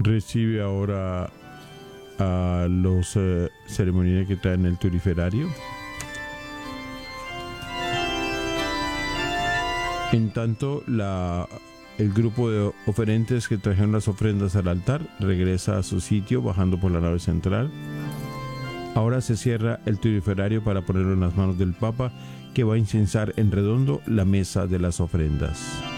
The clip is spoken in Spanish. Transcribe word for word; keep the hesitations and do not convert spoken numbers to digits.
recibe ahora a los eh, ceremoniales que traen el turiferario. En tanto, la, el grupo de oferentes que trajeron las ofrendas al altar regresa a su sitio bajando por la nave central. Ahora se cierra el turiferario para ponerlo en las manos del Papa, que va a incensar en redondo la mesa de las ofrendas.